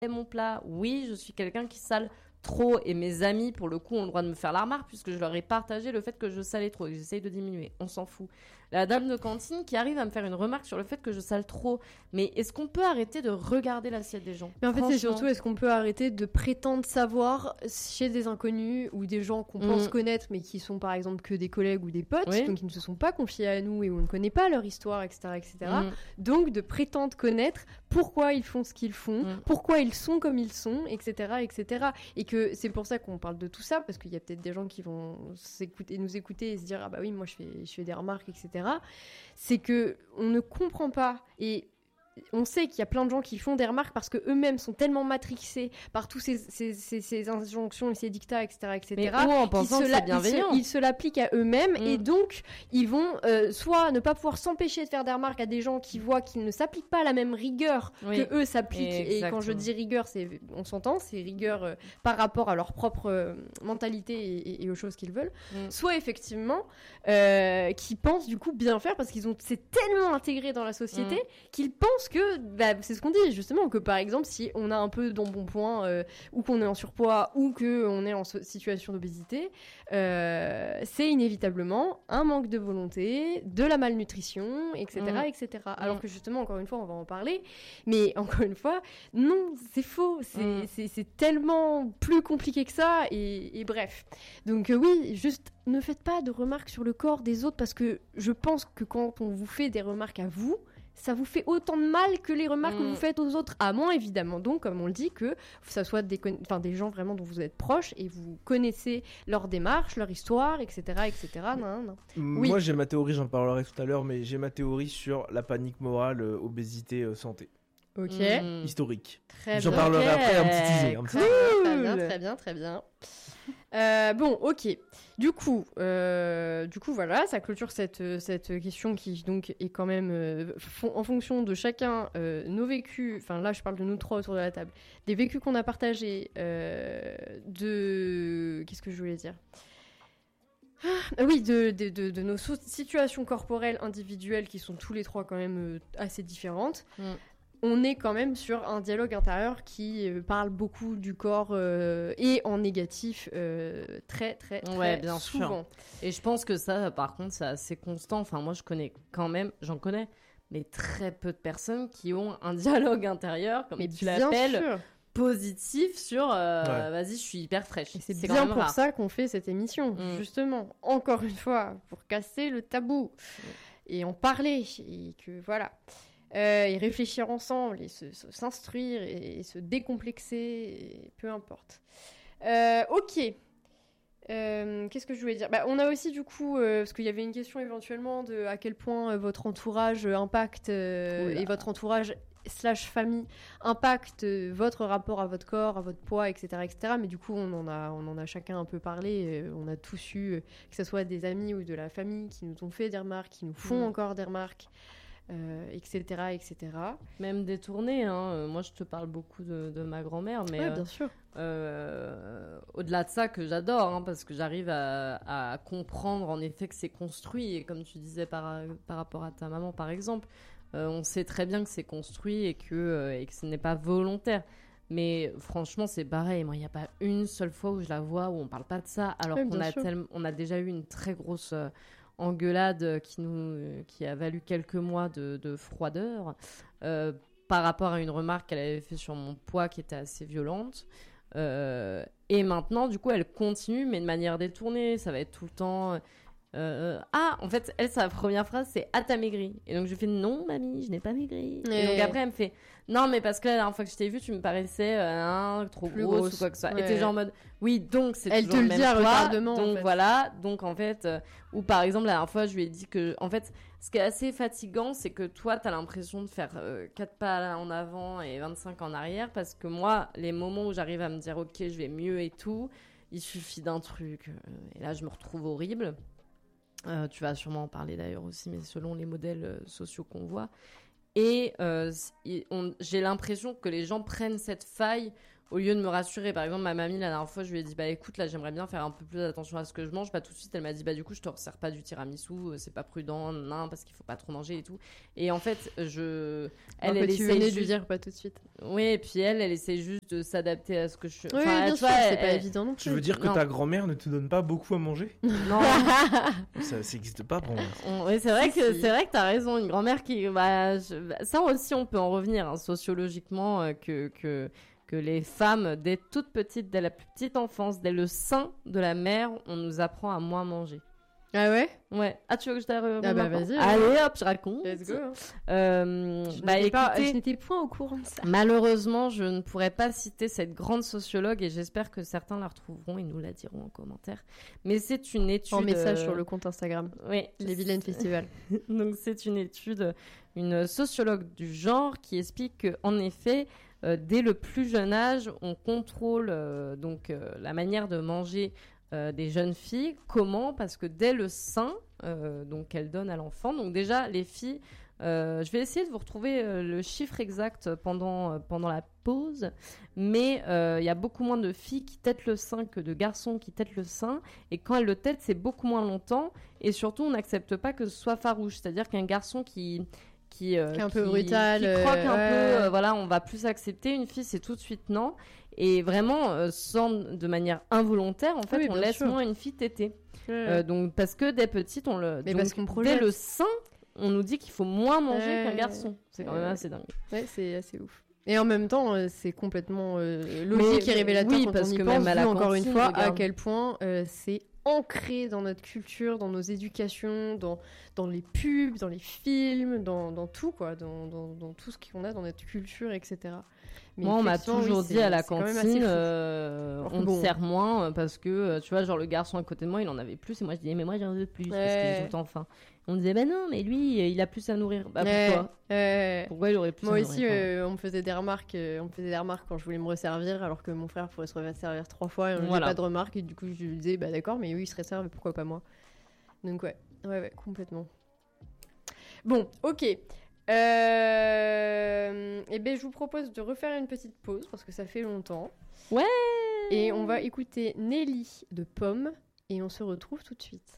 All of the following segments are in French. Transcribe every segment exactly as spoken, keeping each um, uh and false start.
mon plat. Oui, je suis quelqu'un qui sale trop et mes amis, pour le coup, ont le droit de me faire la remarque puisque je leur ai partagé le fait que je salais trop et que j'essaye de diminuer. On s'en fout. La dame de cantine qui arrive à me faire une remarque sur le fait que je sale trop. Mais est-ce qu'on peut arrêter de regarder l'assiette des gens ? Mais en fait, c'est surtout, est-ce qu'on peut arrêter de prétendre savoir chez des inconnus ou des gens qu'on mmh. pense connaître mais qui sont par exemple que des collègues ou des potes, oui. donc qui ne se sont pas confiés à nous et où on ne connaît pas leur histoire, et cetera, et cetera. Mmh. Donc de prétendre connaître pourquoi ils font ce qu'ils font, mmh. pourquoi ils sont comme ils sont, et cetera, et cetera. Et que c'est pour ça qu'on parle de tout ça, parce qu'il y a peut-être des gens qui vont s'écouter, nous écouter et se dire ah bah oui, moi je fais, je fais des remarques, et cetera. C'est que on ne comprend pas et on sait qu'il y a plein de gens qui font des remarques parce que eux-mêmes sont tellement matrixés par tous ces, ces, ces, ces injonctions et ces dictats, et cetera, et cetera. Mais en pensant que c'est bienveillant. Ils se, ils se l'appliquent à eux-mêmes mm. et donc ils vont euh, soit ne pas pouvoir s'empêcher de faire des remarques à des gens qui voient qu'ils ne s'appliquent pas à la même rigueur oui. que eux s'appliquent. Et, et quand je dis rigueur, c'est, on s'entend, c'est rigueur euh, par rapport à leur propre euh, mentalité et, et, et aux choses qu'ils veulent. Mm. Soit effectivement euh, qui pensent du coup bien faire parce qu'ils ont c'est tellement intégré dans la société mm. qu'ils pensent que bah, c'est ce qu'on dit justement, que par exemple si on a un peu d'embonpoint euh, ou qu'on est en surpoids ou qu'on est en so- situation d'obésité, euh, c'est inévitablement un manque de volonté, de la malnutrition, et cetera, mmh. et cetera. Alors que justement, encore une fois, on va en parler, mais encore une fois, non, c'est faux, c'est, mmh. c'est, c'est tellement plus compliqué que ça, et, et bref. Donc euh, oui, juste ne faites pas de remarques sur le corps des autres, parce que je pense que quand on vous fait des remarques à vous, ça vous fait autant de mal que les remarques mmh. que vous faites aux autres, à moins évidemment donc, comme on le dit, que ça soit des, con- enfin, des gens vraiment dont vous êtes proches et vous connaissez leur démarche, leur histoire, et cetera, et cetera. Non, non. Moi, oui. j'ai ma théorie, j'en parlerai tout à l'heure, mais j'ai ma théorie sur la panique morale, euh, obésité, euh, santé. Ok. Mmh. Historique. Très j'en bien. parlerai okay. après, un petit teaser. Un petit cool. Très bien, très bien, très bien. Euh, bon, ok. Du coup, euh, du coup, voilà, ça clôture cette cette question qui donc est quand même euh, fon- en fonction de chacun euh, nos vécus. Enfin, là, je parle de nous trois autour de la table, des vécus qu'on a partagés, euh, de qu'est-ce que je voulais dire. Ah, oui, de, de, de, de nos situations corporelles individuelles qui sont tous les trois quand même euh, assez différentes. Mm. On est quand même sur un dialogue intérieur qui euh, parle beaucoup du corps euh, et en négatif euh, très très très ouais, bien souvent. Sûr. Et je pense que ça, par contre, c'est assez constant. Enfin, moi, je connais quand même, j'en connais, mais très peu de personnes qui ont un dialogue intérieur, comme mais tu l'appelles, sûr. Positif sur euh, ouais. vas-y, je suis hyper fraîche. Et c'est, c'est bien pour rare. Ça qu'on fait cette émission, mmh. justement. Encore une fois, pour casser le tabou mmh. et en parler et que voilà. Euh, et réfléchir ensemble, et se, se, s'instruire, et, et se décomplexer, et peu importe. Euh, ok. Euh, qu'est-ce que je voulais dire ? Bah, on a aussi du coup, euh, parce qu'il y avait une question éventuellement de à quel point euh, votre entourage impacte, euh, et votre entourage slash famille impacte euh, votre rapport à votre corps, à votre poids, et cetera, et cetera. Mais du coup, on en a, on en a chacun un peu parlé. Euh, on a tous eu, euh, que ce soit des amis ou de la famille, qui nous ont fait des remarques, qui nous font mmh. encore des remarques. Euh, et cetera, et cetera. Même détourné, hein. Euh, moi je te parle beaucoup de, de ma grand-mère, mais ouais, bien sûr. Euh, au-delà de ça que j'adore, hein, parce que j'arrive à, à comprendre en effet que c'est construit, et comme tu disais par, par rapport à ta maman par exemple, euh, on sait très bien que c'est construit et que, euh, et que ce n'est pas volontaire. Mais franchement, c'est pareil. Moi, il n'y a pas une seule fois où je la vois où on parle pas de ça, alors ouais, qu'on a, tel... on a déjà eu une très grosse euh, engueulade qui, nous... qui a valu quelques mois de, de froideur euh, par rapport à une remarque qu'elle avait fait sur mon poids qui était assez violente. Euh... Et maintenant, du coup, elle continue, mais de manière détournée. Ça va être tout le temps... Euh, ah, en fait, elle, sa première phrase, c'est « Ah, t'as maigri ?» Et donc, je fais « Non, mamie, je n'ai pas maigri. » Et... et donc, après, elle me fait « Non, mais parce que la dernière fois que je t'ai vue, tu me paraissais euh, hein, trop grosse, grosse ou quoi que ce soit. Ouais. » Et t'es genre en mode « Oui, donc, c'est elle toujours le même poids. » Elle te le dit à retardement, donc, en fait. Voilà. Donc, en fait... Euh, ou par exemple, la dernière fois, je lui ai dit que... En fait, ce qui est assez fatigant, c'est que toi, t'as l'impression de faire euh, quatre pas en avant et vingt-cinq en arrière. Parce que moi, les moments où j'arrive à me dire « Ok, je vais mieux et tout », il suffit d'un truc. Euh, et là, je me retrouve horrible. Euh, tu vas sûrement en parler d'ailleurs aussi, mais selon les modèles euh, sociaux qu'on voit. Et euh, on, j'ai l'impression que les gens prennent cette faille au lieu de me rassurer, par exemple, ma mamie, la dernière fois, je lui ai dit, bah écoute, là, j'aimerais bien faire un peu plus attention à ce que je mange. Bah tout de suite, elle m'a dit, bah du coup, je te resserre pas du tiramisu, c'est pas prudent, non, parce qu'il faut pas trop manger et tout. Et en fait, je. Elle, elle tu venais juste... de lui dire pas tout de suite. Oui, et puis elle, elle essaie juste de s'adapter à ce que je. Oui, enfin, bien sûr, c'est pas évident non plus. Tu veux dire que non. ta grand-mère ne te donne pas beaucoup à manger? Non. Ça n'existe pas pour moi. Oui, c'est vrai que c'est vrai que t'as raison. Une grand-mère qui, bah, je... ça aussi, on peut en revenir hein, sociologiquement euh, que que. que les femmes, dès toute petite, dès la plus petite enfance, dès le sein de la mère, on nous apprend à moins manger. Ah ouais? Ouais. Ah, tu veux que je t'arrive? Ah bah vas-y. Allez ouais. Hop, je raconte. Let's go. Euh, je bah écoutez, pas, je n'étais point au courant de ça. Malheureusement, je ne pourrais pas citer cette grande sociologue et j'espère que certains la retrouveront et nous la diront en commentaire. Mais c'est une étude... En message euh... sur le compte Instagram. Oui. Les Vilaines Festival. Donc c'est une étude, une sociologue du genre qui explique qu'en effet... Euh, dès le plus jeune âge, on contrôle euh, donc euh, la manière de manger euh, des jeunes filles. Comment? Parce que dès le sein, euh, donc qu'elle donne à l'enfant. Donc déjà, les filles, euh, je vais essayer de vous retrouver euh, le chiffre exact pendant euh, pendant la pause, mais il euh, y a beaucoup moins de filles qui tètent le sein que de garçons qui tètent le sein. Et quand elles le tètent, c'est beaucoup moins longtemps. Et surtout, on n'accepte pas que ce soit farouche, c'est-à-dire qu'un garçon qui Qui, euh, qui est un qui, peu brutal, qui croque euh, un ouais. peu, euh, voilà, on va plus accepter. Une fille, c'est tout de suite non. Et vraiment, euh, sans, de manière involontaire, en fait, oui, on laisse sûr. moins une fille téter. Ouais. Euh, donc, parce que dès petite, on le, Mais donc, parce qu'on dès le sein, on nous dit qu'il faut moins manger ouais. qu'un garçon. C'est quand même assez dingue. Ouais, c'est assez ouf. Et en même temps, euh, c'est complètement euh, logique mais, et révélateur oui, quand parce on y que pense, même à la encore cantine, une fois, regarde. à quel point euh, c'est ancré dans notre culture, dans nos éducations, dans, dans les pubs, dans les films, dans, dans tout, quoi, dans, dans, dans tout ce qu'on a dans notre culture, et cetera. Mais moi, on m'a toujours oui, dit à la cantine, euh, on bon. te sert moins parce que, tu vois, genre le garçon à côté de moi, il en avait plus et moi je disais, mais moi j'en veux plus ouais. parce qu'il est tout le temps faim. On disait, bah non, mais lui, il a plus à nourrir. Bah pourquoi ouais. Pourquoi il aurait plus moi à aussi, nourrir Moi euh, on me faisait des remarques, euh, on me faisait des remarques quand je voulais me resservir, alors que mon frère pourrait se resservir trois fois et on voilà. n'avait pas de remarques et du coup je lui disais, bah d'accord, mais oui, il se resserve, pourquoi pas moi. Donc ouais, ouais, ouais, complètement. Bon, ok. Euh... Eh bien, je vous propose de refaire une petite pause parce que ça fait longtemps. Ouais. Et on va écouter Nelly de Pomme et on se retrouve tout de suite.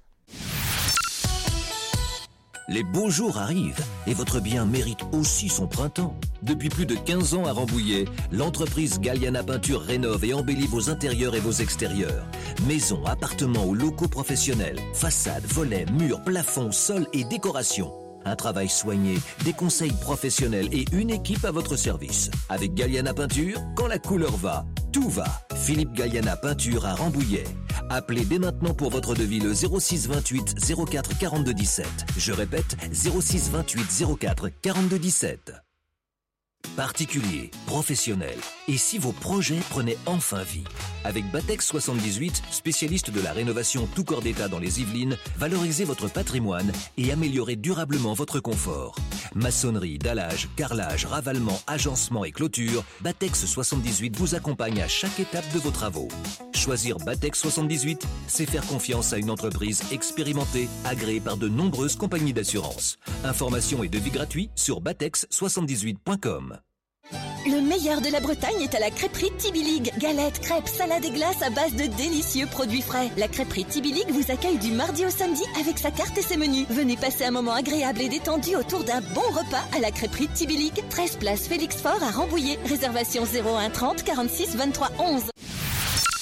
Les beaux jours arrivent et votre bien mérite aussi son printemps. Depuis plus de quinze ans à Rambouillet, l'entreprise Galliana Peinture rénove et embellit vos intérieurs et vos extérieurs. Maisons, appartements ou locaux professionnels, façades, volets, murs, plafonds, sols et décorations. Un travail soigné, des conseils professionnels et une équipe à votre service. Avec Galliana Peinture, quand la couleur va, tout va. Philippe Galliana Peinture à Rambouillet. Appelez dès maintenant pour votre devis le zéro six vingt-huit zéro quatre quarante-deux dix-sept. Je répète, zéro six vingt-huit zéro quatre quarante-deux dix-sept. Particuliers, professionnels, et si vos projets prenaient enfin vie? Avec Batex soixante-dix-huit, spécialiste de la rénovation tout corps d'état dans les Yvelines, valorisez votre patrimoine et améliorez durablement votre confort. Maçonnerie, dallage, carrelage, ravalement, agencement et clôture, Batex soixante-dix-huit vous accompagne à chaque étape de vos travaux. Choisir Batex soixante-dix-huit, c'est faire confiance à une entreprise expérimentée, agréée par de nombreuses compagnies d'assurance. Informations et devis gratuits sur batex soixante-dix-huit point com. Le meilleur de la Bretagne est à la crêperie Tibilig. Galettes, crêpes, salades et glaces à base de délicieux produits frais. La crêperie Tibilig vous accueille du mardi au samedi avec sa carte et ses menus. Venez passer un moment agréable et détendu autour d'un bon repas à la crêperie Tibilig. treize place Félix Faure à Rambouillet. Réservation zéro un trente quarante-six vingt-trois onze.